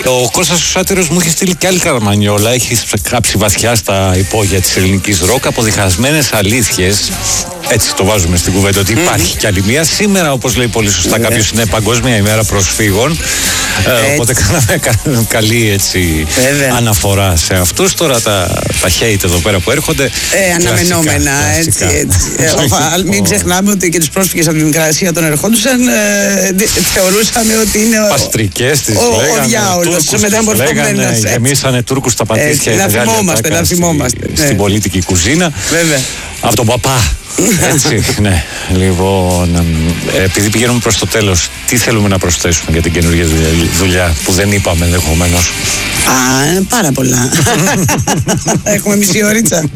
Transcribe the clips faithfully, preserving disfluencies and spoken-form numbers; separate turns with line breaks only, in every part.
Ο Κώστας ο Σάτυρος μου έχει στείλει και άλλη καραμανιόλα. Έχει κάψει βαθιά στα υπόγεια της ελληνικής ροκ από διχασμένες αλήθειες. Έτσι το βάζουμε στην κουβέντα ότι υπάρχει mm. κι άλλη μία. Σήμερα, όπως λέει πολύ σωστά κάποιος, είναι Παγκόσμια ημέρα προσφύγων. Ε, οπότε κάναμε κα, καλή έτσι, αναφορά σε αυτούς. Τώρα τα, τα hate εδώ πέρα που έρχονται.
Ε, αναμενόμενα, κλασικά, έτσι. έτσι. ε, μην ξεχνάμε ότι και τους πρόσφυγες από την Μικρασία τον ερχόντουσαν, ε, θεωρούσαμε ότι είναι ο,
παστρικές τις
ο,
λέγανε,
ο διάολος.
Μεταμορφωμένος. Γεμίσανε Τούρκους τα πατήσια.
Να θυμόμαστε, να θυμόμαστε.
Στην πολιτική κουζίνα.
Βέβαια.
Από τον παπά. Έτσι, ναι. Λοιπόν, επειδή πηγαίνουμε προς το τέλος, τι θέλουμε να προσθέσουμε για την καινούργια δουλειά που δεν είπαμε ενδεχομένως?
Α, πάρα πολλά. Έχουμε μισή ωρίτσα.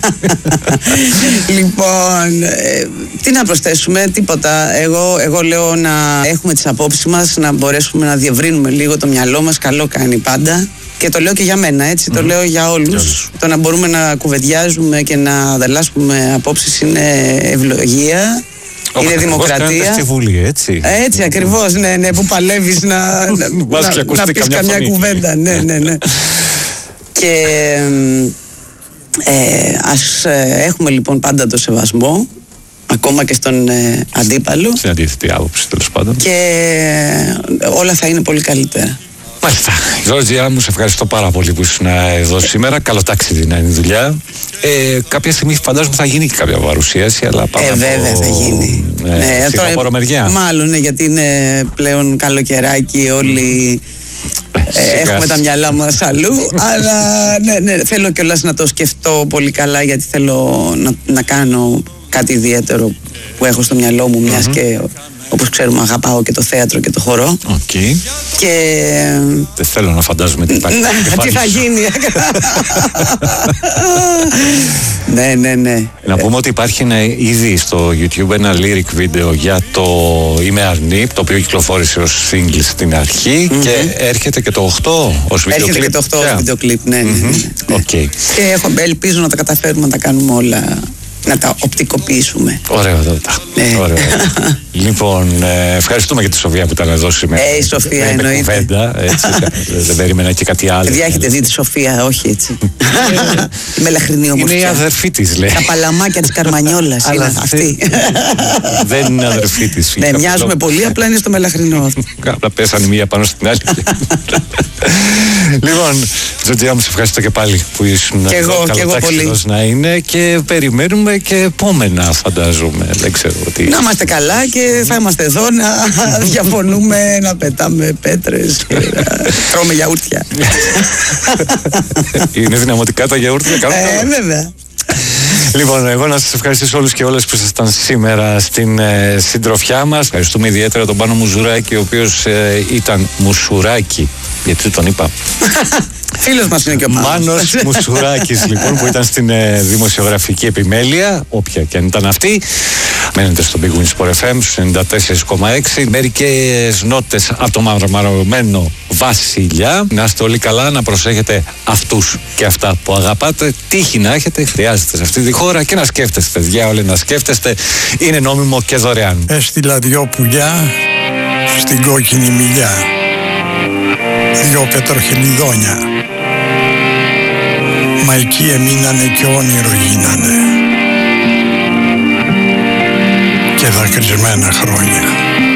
Λοιπόν, ε, τι να προσθέσουμε, τίποτα. Εγώ, εγώ λέω να έχουμε τις απόψεις μας, να μπορέσουμε να διευρύνουμε λίγο το μυαλό μας. Καλό κάνει πάντα. Και το λέω και για μένα, έτσι, mm-hmm. το λέω για όλους. Το να μπορούμε να κουβεντιάζουμε και να ανταλλάσσουμε απόψεις είναι ευλογία. Ο είναι δημοκρατία.
Στη Βουλή, έτσι.
Έτσι ακριβώς, ναι, ναι, που παλεύεις να, να, να, να πεις καμιά κουβέντα. Ναι, ναι, ναι. Και ε, ας ε, έχουμε λοιπόν πάντα το σεβασμό, ακόμα και στον ε, αντίπαλο.
Στην αντίθετη άποψη, τέλος πάντων.
Και ε, όλα θα είναι πολύ καλύτερα.
Μάλιστα. Γιώργη, μου σε ευχαριστώ πάρα πολύ που ήσουν εδώ σήμερα. Καλό ταξίδι να είναι η δουλειά. Ε, κάποια στιγμή φαντάζομαι θα γίνει και κάποια παρουσίαση, αλλά πάμε
ε, βέβαια
από...
θα γίνει.
Ε, ναι, στην απορομεριά.
Μάλλον, ναι, γιατί είναι πλέον καλοκαιράκι, όλοι ε, έχουμε τα μυαλά μας αλλού. Αλλά ναι, ναι, θέλω κιόλας να το σκεφτώ πολύ καλά, γιατί θέλω να, να κάνω κάτι ιδιαίτερο που έχω στο μυαλό μου, μιας mm-hmm. και όπως ξέρουμε αγαπάω και το θέατρο και το χορό.
Okay.
Και...
δεν θέλω να φαντάζομαι τι υπάρχει.
Τι θα γίνει. Ναι, ναι, ναι.
Να πούμε ότι υπάρχει ένα, ήδη στο YouTube ένα lyric βίντεο για το Είμαι Αρνή, το οποίο κυκλοφόρησε ως single στην αρχή mm-hmm. και έρχεται και το οκτώ ως βίντεο κλιπ.
Έρχεται και το οκτώ ως βίντεο κλιπ, ναι, ναι, ναι, ναι.
Okay.
Και έχω, ελπίζω να τα καταφέρουμε να τα κάνουμε όλα, να τα οπτικοποιήσουμε.
Ωραιότατα.
Ναι.
Ωραιότατα. Λοιπόν, ε, ευχαριστούμε για τη Σοφία που ήταν εδώ σήμερα.
Ε, η Σοφία ε, εννοείται.
Κουβέντα, έτσι, δεν περίμενα και κάτι άλλο.
Παιδιά, έχετε δει τη Σοφία, όχι έτσι. Η μελαχρινή ομορφιά.
Είναι η αδερφή της, λέει.
Τα παλαμάκια της Καρμανιόλας είναι αυτή.
Δεν είναι αδερφή της.
Ναι, μοιάζουμε πολύ, απλά είναι στο μελαχρινό.
Απλά πέσανε μία πάνω στην άλλη. Λοιπόν, Τζοτζιά μου, σε ευχαριστώ και πάλι που ήσουν
και εγώ, και εγώ πολύ.
Να είναι και περιμένουμε και επόμενα, φαντάζομαι. Δεν ξέρω τι.
Να είμαστε καλά και θα είμαστε εδώ να διαφωνούμε, να πετάμε πέτρες και να τρώμε γιαούρτια.
Είναι δυναμωτικά τα γιαούρτια, καλά.
Ε, βέβαια.
Λοιπόν, εγώ να σας ευχαριστήσω όλους και όλες που ήσασταν σήμερα στην ε, συντροφιά μας. Ευχαριστούμε ιδιαίτερα τον Πάνο Μουζουράκη, ο οποίος ε, ήταν Μουσουράκη. Γιατί τον είπα.
Φίλος μας είναι και ο Πάνος.
Μάνος Μουσουράκης, λοιπόν, που ήταν στην ε, δημοσιογραφική επιμέλεια, όποια και αν ήταν αυτή. Μένετε στο Big Win Sport εφ εμ ενενήντα τέσσερα κόμμα έξι. Μερικές νότες από το μαρμαρωμένο Βασιλιά. Να είστε όλοι καλά, να προσέχετε αυτούς και αυτά που αγαπάτε. Τύχη να έχετε, χρειάζεται σε αυτή τη χώρα, και να σκέφτεστε, διάολε, να σκέφτεστε. Είναι νόμιμο και δωρεάν.
Έστειλα δυο πουλιά στην κόκκινη μιλιά, δυο πετροχελιδόνια, μα εκεί εμείνανε και όνειρο γίνανε και δακρυσμένα χρόνια.